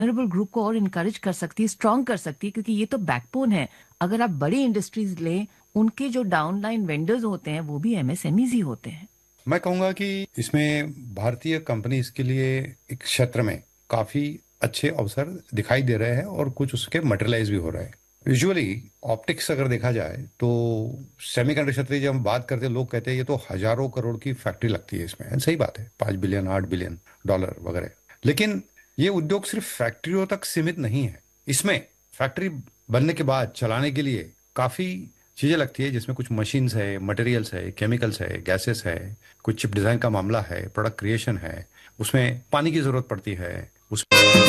Vulnerable group को और encourage कर सकती है, स्ट्रांग कर सकती है, क्योंकि ये तो बैकबोन है। अगर आप बड़ी इंडस्ट्रीज लें, उनके जो डाउनलाइन वेंडर्स होते हैं वो भी एमएसएमईज ही होते हैं। मैं कहूंगा कि इसमें भारतीय कंपनीज के लिए एक क्षेत्र में काफी अच्छे अवसर दिखाई दे रहे हैं और कुछ उसके मटेरियलाइज भी हो रहे हैं। यूजुअली ऑप्टिक्स अगर देखा जाए तो सेमीकंडक्टर क्षेत्र की जब हम बात करते हैं, लोग कहते हैं ये तो हजारों करोड़ की फैक्ट्री लगती है इसमें। सही बात है, 5 बिलियन 8 बिलियन डॉलर वगैरह। लेकिन ये उद्योग सिर्फ फैक्ट्रियों तक सीमित नहीं है। इसमें फैक्ट्री बनने के बाद चलाने के लिए काफी चीजें लगती है, जिसमें कुछ मशीन्स है, मटेरियल्स है, केमिकल्स है, गैसेस है, कुछ चिप डिजाइन का मामला है, प्रोडक्ट क्रिएशन है, उसमें पानी की जरूरत पड़ती है। उस